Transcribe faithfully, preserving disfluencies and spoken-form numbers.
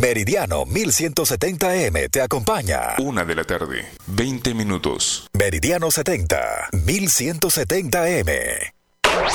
Meridiano mil ciento setenta A M te acompaña. Una de la tarde, veinte minutos. Meridiano setenta, mil ciento setenta A M.